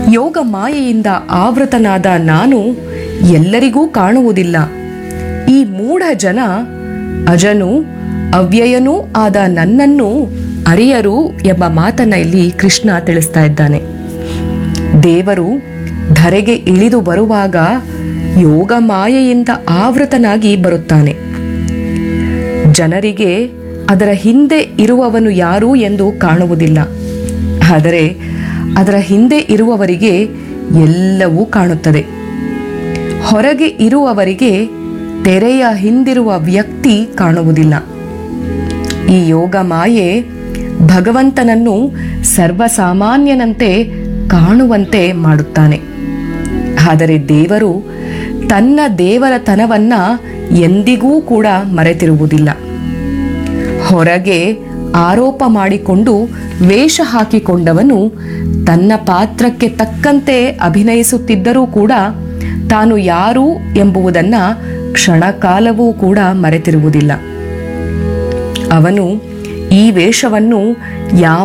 ಯೋಗ ಮಾಯೆಯಿಂದ ಆವೃತನಾದ ನಾನು ಎಲ್ಲರಿಗೂ ಕಾಣುವುದಿಲ್ಲ. ಈ ಮೂಢ ಜನ ಅಜನೂ ಅವ್ಯಯನೂ ಆದ ನನ್ನನ್ನು ಅರಿಯರು ಎಂಬ ಮಾತನ್ನ ಇಲ್ಲಿ ಕೃಷ್ಣ ತಿಳಿಸ್ತಾ ಇದ್ದಾನೆ. ದೇವರು ಧರೆಗೆ ಇಳಿದು ಬರುವಾಗ ಯೋಗ ಮಾಯೆಯಿಂದ ಆವೃತನಾಗಿ ಬರುತ್ತಾನೆ. ಜನರಿಗೆ ಅದರ ಹಿಂದೆ ಇರುವವನು ಯಾರು ಎಂದು ಕಾಣುವುದಿಲ್ಲ. ಆದರೆ ಅದರ ಹಿಂದೆ ಇರುವವರಿಗೆ ಎಲ್ಲವೂ ಕಾಣುತ್ತದೆ. ಹೊರಗೆ ಇರುವವರಿಗೆ ತೆರೆಯ ಹಿಂದಿರುವ ವ್ಯಕ್ತಿ ಕಾಣುವುದಿಲ್ಲ. ಈ ಯೋಗ ಮಾಯೆ ಭಗವಂತನನ್ನು ಸರ್ವಸಾಮಾನ್ಯನಂತೆ ಕಾಣುವಂತೆ ಮಾಡುತ್ತಾನೆ. ಆದರೆ ದೇವರು ತನ್ನ ದೇವರತನವನ್ನ ಎಂದಿಗೂ ಕೂಡ ಮರೆತಿರುವುದಿಲ್ಲ. ಹೊರಗೆ ಆರೋಪ ಮಾಡಿಕೊಂಡು ವೇಷ ಹಾಕಿಕೊಂಡವನು ತನ್ನ ಪಾತ್ರಕ್ಕೆ ತಕ್ಕಂತೆ ಅಭಿನಯಿಸುತ್ತಿದ್ದರೂ ಕೂಡ ತಾನು ಯಾರು ಎಂಬುದನ್ನು ಕ್ಷಣಕಾಲವೂ ಕೂಡ ಮರೆತಿರುವುದಿಲ್ಲ. ಅವನು ಈ ವೇಷವನ್ನು ಯಾವ